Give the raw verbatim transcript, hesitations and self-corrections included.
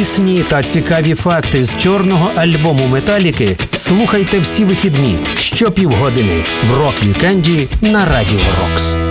Пісні та цікаві факти з чорного альбому Металіки слухайте всі вихідні щопівгодини в Рок-вікенді на Радіо Рокс.